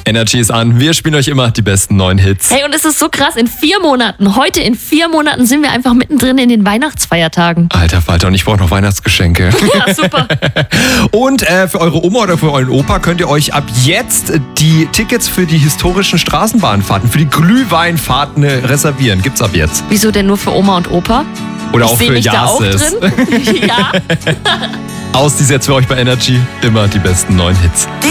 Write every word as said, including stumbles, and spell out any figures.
Energy ist an. Wir spielen euch immer die besten neuen Hits. Hey, und es ist so krass, in vier Monaten, heute in vier Monaten sind wir einfach mittendrin in den Weihnachtsfeiertagen. Alter Falter, und ich brauche noch Weihnachtsgeschenke. Ja, super. Und äh, für eure Oma oder für euren Opa könnt ihr euch ab jetzt die Tickets für die historischen Straßenbahnfahrten, für die Glühweinfahrten reservieren. Gibt's ab jetzt. Wieso denn nur für Oma und Opa? Oder ich auch seh für mich da auch Jasis. drin. Ja. Aus, die setzen wir euch bei Energy immer die besten neuen Hits.